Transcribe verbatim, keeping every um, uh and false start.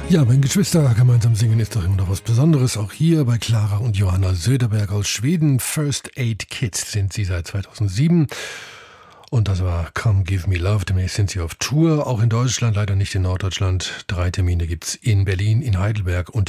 Ja, wenn Geschwister gemeinsam singen, ist doch immer noch was Besonderes. Auch hier bei Clara und Johanna Söderberg aus Schweden. First Aid Kids sind sie seit zweitausendsieben. Und das war Come Give Me Love. Demnächst sind sie auf Tour. Auch in Deutschland, leider nicht in Norddeutschland. Drei Termine gibt's in Berlin, in Heidelberg und